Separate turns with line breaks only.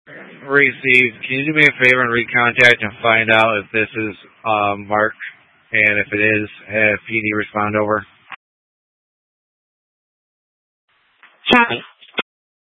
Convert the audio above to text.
Received. Can you do me a favor and recontact and find out if this is Mark, and if it is, if you need to respond over?
Copy.